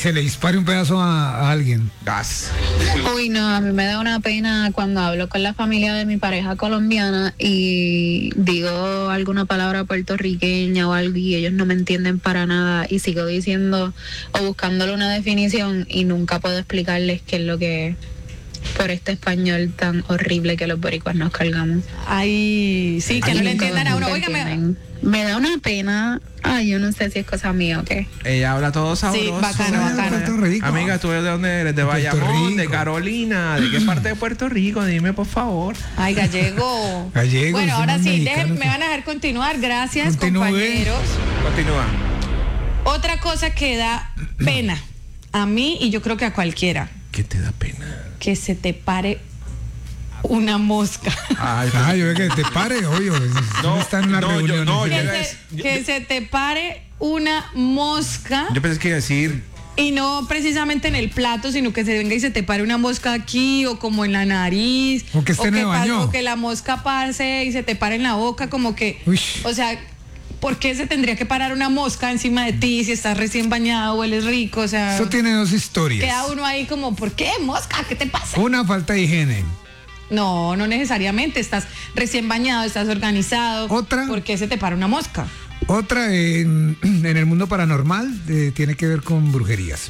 se le dispare un pedazo a alguien. Gas. Uy, no, a mí me da una pena cuando hablo con la familia de mi pareja colombiana y digo alguna palabra puertorriqueña o algo y ellos no me entienden para nada y sigo diciendo o buscándole una definición y nunca puedo explicarles qué es lo que es por este español tan horrible que los boricuas nos cargamos. Ay, sí, que no le entiendan a uno. Nunca Óigame. entienden. Me da una pena. Ay, yo no sé si es cosa mía o qué. Ella habla todo sabroso. Sí, bacano, Ah, bacano. Puerto Rico. Amiga, ¿tú de dónde eres? ¿De Puerto Bayamón? ¿De Rico. Carolina? ¿De qué parte de Puerto Rico? Dime, por favor. Ay, gallego. Gallego, Bueno, ahora somos sí, mexicanos. me van a dejar continuar. Gracias, Continúe. compañeros. Continúa. Otra cosa que da pena a mí y yo creo que a cualquiera, ¿Qué te da pena? que se te pare una mosca. Ay, Ah, yo veo que te pare, oye. No está en una reunión. no, Que, yo- que se te pare una mosca yo pensé que iba a decir. y no precisamente en el plato, sino que se venga y se te pare una mosca aquí o como en la nariz. O que esté en el baño. O que la mosca pase y se te pare en la boca, como que... Uy. O sea, ¿por qué se tendría que parar una mosca encima de ti si estás recién bañado, hueles rico? O sea, Eso tiene dos historias. queda uno ahí como, ¿por qué mosca? ¿Qué te pasa? Una, falta de higiene. No, no necesariamente. Estás recién bañado, estás organizado. Otra. ¿Por qué se te para una mosca? Otra, en el mundo paranormal, tiene que ver con brujerías.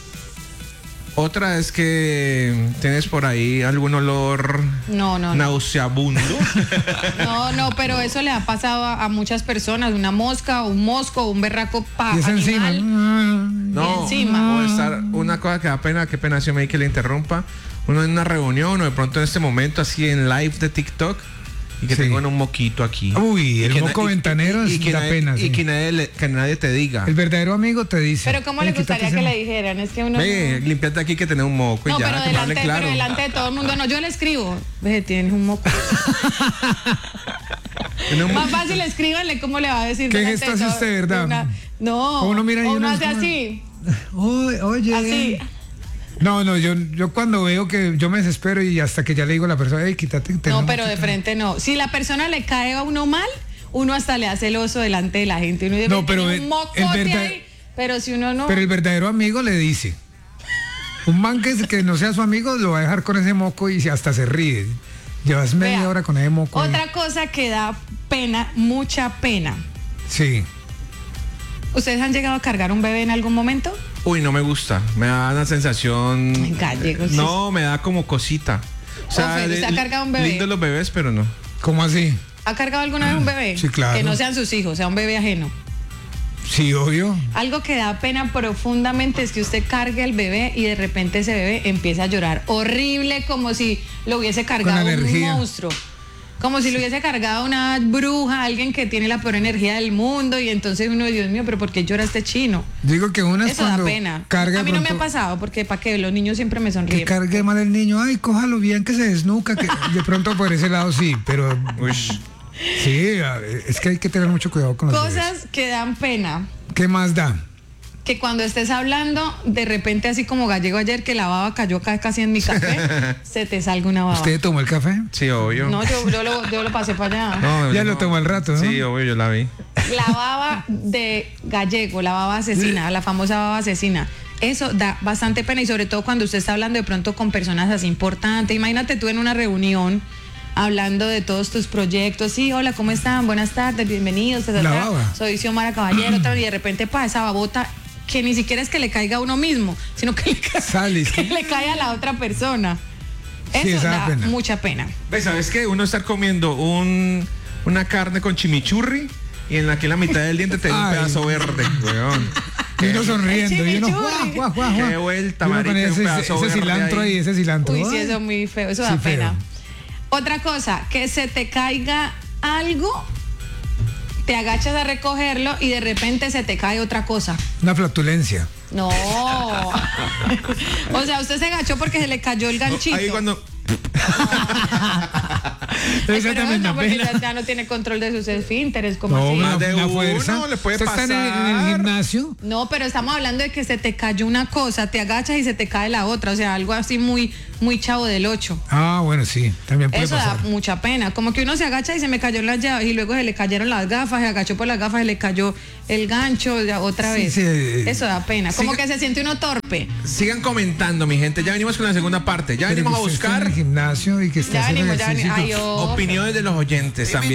Otra es que tienes por ahí algún olor No. nauseabundo. No, pero eso le ha pasado a muchas personas. Una mosca, un mosco, un berraco Y es encima. animal. No, encima. o estar una cosa que da pena, qué pena si me di que le interrumpa. Uno en una reunión o de pronto en este momento así en live de TikTok y que Sí. tengan un moquito aquí. Uy, Y el que moco ventanero y que da nadie, pena. y Sí. que nadie te diga. El verdadero amigo te dice. Pero ¿cómo le "Ven, gustaría quítate que ese le dijeran? Es que uno... Ve, limpiate aquí que tenés un moco y No, ya, pero que me hable delante, claro. pero delante de todo el mundo no. Yo le escribo. Ve, tienes un moco. Tiene un Más moquito. fácil escríbanle cómo le va a decir. ¿Qué delante gesto de hace todo- usted, verdad? No. O uno mira y o uno uno es hace como- así. Oye. Así. No, yo cuando veo que yo me desespero y hasta que ya le digo a la persona, hey, quítate. No, pero de frente no. Si la persona le cae a uno mal, uno hasta le hace el oso delante de la gente. Uno dice, No, pero "Tiene el un mocote verdad- ahí". Pero si uno no... Pero el verdadero amigo le dice. Un man que no sea su amigo lo va a dejar con ese moco y hasta se ríe. Llevas media Vea, hora con ese moco. Otra cosa que da pena, mucha pena. Sí. ¿Ustedes han llegado a cargar un bebé en algún momento? Uy, no me gusta. Me da una sensación. Ay, gallegos, No, me da como cosita. O sea, Ofer, ¿usted ha cargado un bebé? Lindo los bebés, pero no. ¿Cómo así? ¿Ha cargado alguna vez un bebé? Sí, claro. Que no sean sus hijos, sea un bebé ajeno. Sí, obvio. Algo que da pena profundamente es que usted cargue al bebé y de repente ese bebé empieza a llorar horrible, como si lo hubiese cargado un energía. monstruo. Como si lo hubiese cargado una bruja, alguien que tiene la peor energía del mundo y entonces uno, Dios mío, pero ¿por qué llora este chino? Digo que una es Eso da cuando pena. carga A mí no me ha pronto- pasado porque para que los niños siempre me que sonríen. cargue mal el niño, ay, cójalo bien que se desnuca, que de pronto por ese lado sí, pero sí, es que hay que tener mucho cuidado con los bebés. Cosas que dan pena. ¿Qué más da? Que cuando estés hablando, de repente así como gallego ayer, que la baba cayó casi en mi café, se te salga una baba. ¿Usted tomó el café? Sí, obvio. No, yo lo pasé para allá. No, Ya no. lo tomó al rato, ¿no? Sí, obvio, yo la vi. La baba de gallego, la baba asesina, la famosa baba asesina. Eso da bastante pena y sobre todo cuando usted está hablando de pronto con personas así importantes. Imagínate tú en una reunión hablando de todos tus proyectos. Sí, hola, ¿cómo están? Buenas tardes, bienvenidos. La baba. Soy Xiomara Caballero. Y de repente pasa esa babota que ni siquiera es que le caiga a uno mismo, sino que Sale, que le cae a la otra persona. Sí, Eso esa da da pena. mucha pena. ¿Ves? ¿Sabes qué? Uno estar comiendo una carne con chimichurri y en la que la mitad del diente te da un Ay. pedazo verde, weón. Y uno sonriendo, y uno chimichurri. guau, guau, guau, guau. Qué vuelta, Y uno marica, con un ese pedazo verde cilantro ahí. ahí, ese cilantro. Uy, sí, Ay. eso es muy feo, eso Sí, da feo. pena. Otra cosa, que se te caiga algo, te agachas a recogerlo y de repente se te cae otra cosa. Una flatulencia. No. O sea, usted se agachó porque se le cayó el ganchito. Ahí cuando. Ay, Esa pero también no, da porque pena. ya no tiene control de sus esfínteres, como No, así. una, Más de una uno, fuerza. le puede Usted está en el pasar. gimnasio. No, pero estamos hablando de que se te cayó una cosa, te agachas y se te cae la otra, o sea, algo así muy, muy chavo del 8. Ah, bueno, sí, también puede Eso pasar. da mucha pena. Como que uno se agacha y se me cayó las llaves y luego se le cayeron las gafas, se agachó por las gafas, se le cayó el gancho ya otra Sí, vez. sí. Eso da pena. Como Siga- que se siente uno torpe. Sigan comentando, mi gente. Ya venimos con la segunda parte. Ya Pero venimos a que usted esté en buscar el gimnasio y que esté Ya haciendo venimos, ya venimos. ejercicio. Ay, oh. opiniones de los oyentes también.